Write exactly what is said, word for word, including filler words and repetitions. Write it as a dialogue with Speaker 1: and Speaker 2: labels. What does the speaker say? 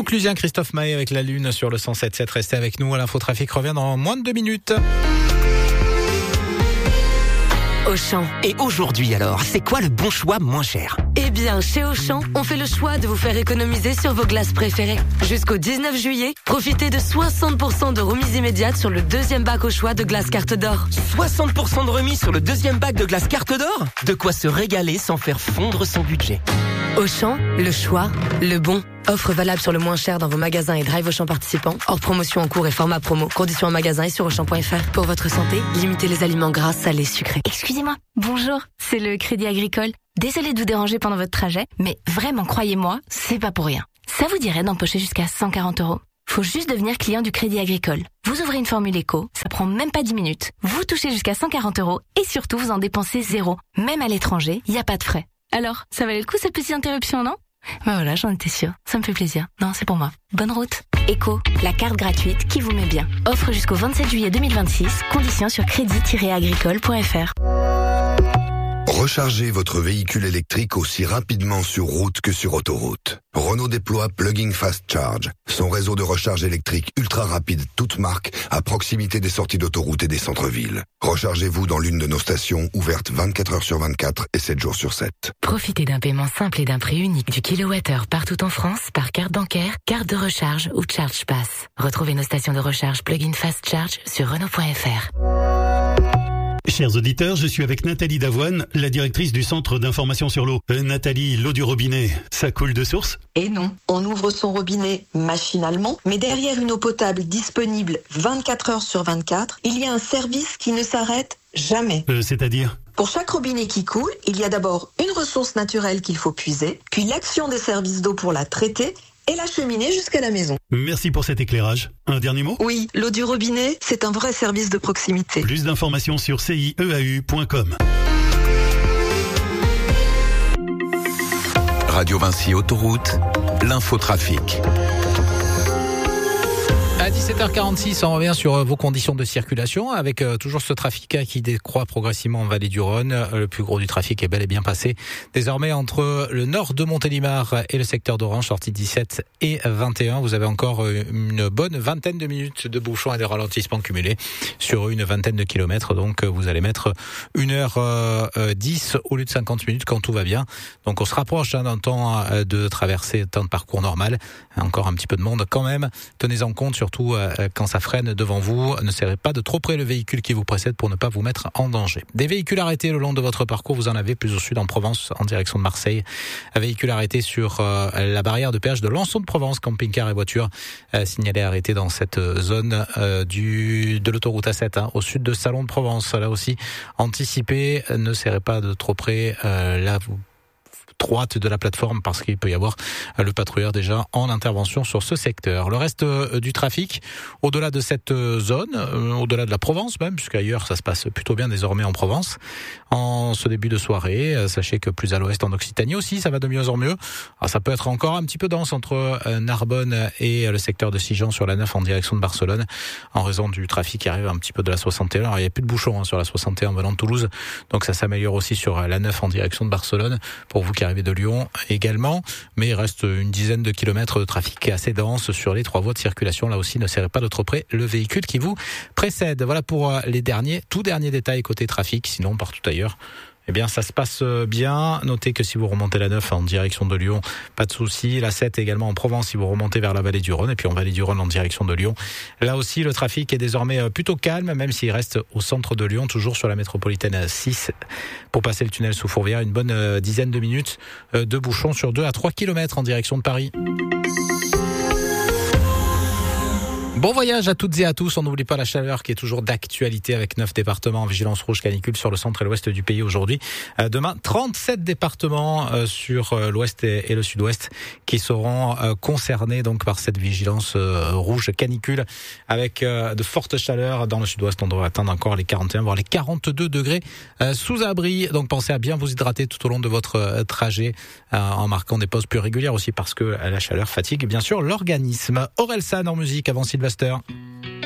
Speaker 1: Vauclusien Christophe Mahé avec la Lune sur le cent sept sept. Restez avec nous, l'infotrafic revient dans moins de deux minutes.
Speaker 2: Auchan.
Speaker 3: Et aujourd'hui alors, c'est quoi le bon choix moins cher ?
Speaker 2: Eh bien, chez Auchan, on fait le choix de vous faire économiser sur vos glaces préférées. Jusqu'au dix-neuf juillet, profitez de soixante pour cent de remise immédiate sur le deuxième bac au choix de glace carte d'or.
Speaker 3: soixante pour cent de remise sur le deuxième bac de glace carte d'or ? De quoi se régaler sans faire fondre son budget.
Speaker 2: Auchan, le choix, le bon. Offre valable sur le moins cher dans vos magasins et drive Auchan participants. Hors promotion en cours et format promo. Conditions en magasin et sur auchan point f r. Pour votre santé, limitez les aliments gras, salés, sucrés.
Speaker 4: Excusez-moi, bonjour, c'est le Crédit Agricole. Désolée de vous déranger pendant votre trajet, mais vraiment, croyez-moi, c'est pas pour rien. Ça vous dirait d'empocher jusqu'à cent quarante euros. Faut juste devenir client du Crédit Agricole. Vous ouvrez une formule éco, ça prend même pas dix minutes. Vous touchez jusqu'à cent quarante euros et surtout vous en dépensez zéro. Même à l'étranger, il n'y a pas de frais. Alors, ça valait le coup cette petite interruption, non ? Ben voilà, j'en étais sûre. Ça me fait plaisir. Non, c'est pour moi. Bonne route.
Speaker 5: Eco, la carte gratuite qui vous met bien.
Speaker 4: Offre jusqu'au vingt-sept juillet deux mille vingt-six. Conditions sur crédit tiret agricole point f r.
Speaker 6: Rechargez votre véhicule électrique aussi rapidement sur route que sur autoroute. Renault déploie Plug-in Fast Charge, son réseau de recharge électrique ultra rapide, toute marque, à proximité des sorties d'autoroute et des centres-villes. Rechargez-vous dans l'une de nos stations ouvertes vingt-quatre heures sur vingt-quatre et sept jours sur sept.
Speaker 7: Profitez d'un paiement simple et d'un prix unique du kilowattheure partout en France par carte bancaire, carte de recharge ou Charge Pass. Retrouvez nos stations de recharge Plug-in Fast Charge sur Renault point f r.
Speaker 8: Chers auditeurs, je suis avec Nathalie Davoine, la directrice du Centre d'information sur l'eau. Euh, Nathalie, l'eau du robinet, ça coule de source ?
Speaker 9: Et non, on ouvre son robinet machinalement, mais derrière une eau potable disponible vingt-quatre heures sur vingt-quatre, il y a un service qui ne s'arrête jamais.
Speaker 8: Euh, c'est-à-dire ?
Speaker 9: Pour chaque robinet qui coule, il y a d'abord une ressource naturelle qu'il faut puiser, puis l'action des services d'eau pour la traiter et l'acheminer jusqu'à la maison.
Speaker 8: Merci pour cet éclairage. Un dernier mot ?
Speaker 9: Oui, l'eau du robinet, c'est un vrai service de proximité.
Speaker 8: Plus d'informations sur c i e a u point com.
Speaker 10: Radio Vinci Autoroute, l'infotrafic.
Speaker 1: À dix-sept heures quarante-six, on revient sur vos conditions de circulation avec euh, toujours ce trafic qui décroît progressivement en Vallée du Rhône. Le plus gros du trafic est bel et bien passé désormais entre le nord de Montélimar et le secteur d'Orange, sortie dix-sept et vingt et un. Vous avez encore une bonne vingtaine de minutes de bouchons et de ralentissements cumulés sur une vingtaine de kilomètres. Donc vous allez mettre une heure dix au lieu de cinquante minutes quand tout va bien. Donc on se rapproche hein, d'un temps de traversée, temps de parcours normal. Encore un petit peu de monde quand même. Tenez-en compte surtout quand ça freine devant vous. Ne serrez pas de trop près le véhicule qui vous précède pour ne pas vous mettre en danger. Des véhicules arrêtés le long de votre parcours, vous en avez plus au sud en Provence en direction de Marseille. Un véhicule arrêté sur euh, la barrière de péage de Lançon de Provence, camping-car et voitures euh, signalés arrêtés dans cette zone euh, du de l'autoroute A sept hein, au sud de Salon de Provence. Là aussi, anticipez, ne serrez pas de trop près. Euh, là, vous droite de la plateforme parce qu'il peut y avoir le patrouilleur déjà en intervention sur ce secteur. Le reste du trafic, au-delà de cette zone, au-delà de la Provence même, puisqu'ailleurs ça se passe plutôt bien désormais en Provence, en ce début de soirée, sachez que plus à l'ouest en Occitanie aussi, ça va de mieux en mieux. Alors ça peut être encore un petit peu dense entre Narbonne et le secteur de Sigean sur la neuf en direction de Barcelone, en raison du trafic qui arrive un petit peu de la soixante et un. Alors il n'y a plus de bouchons hein, sur la soixante et un venant de Toulouse, donc ça s'améliore aussi sur la neuf en direction de Barcelone, pour vous qui arrivez de Lyon également, mais il reste une dizaine de kilomètres de trafic assez dense sur les trois voies de circulation. Là aussi, ne serrez pas de trop près le véhicule qui vous précède. Voilà pour les derniers, tout derniers détails côté trafic. Sinon, partout ailleurs, eh bien, ça se passe bien. Notez que si vous remontez la neuf en direction de Lyon, pas de souci. La sept également en Provence si vous remontez vers la vallée du Rhône. Et puis en vallée du Rhône en direction de Lyon. Là aussi, le trafic est désormais plutôt calme, même s'il reste au centre de Lyon, toujours sur la métropolitaine six. Pour passer le tunnel sous Fourvière, une bonne dizaine de minutes de bouchons sur deux à trois kilomètres en direction de Paris. Bon voyage à toutes et à tous. On n'oublie pas la chaleur qui est toujours d'actualité avec neuf départements en vigilance rouge canicule sur le centre et l'ouest du pays aujourd'hui. Euh, demain, trente-sept départements euh, sur euh, l'ouest et, et le sud-ouest qui seront euh, concernés donc par cette vigilance euh, rouge canicule avec euh, de fortes chaleurs. Dans le sud-ouest, on devrait atteindre encore les quarante et un voire les quarante-deux degrés euh, sous abri. Donc pensez à bien vous hydrater tout au long de votre euh, trajet euh, en marquant des pauses plus régulières aussi parce que euh, la chaleur fatigue bien sûr l'organisme. Orelsan en musique avant Sylvester.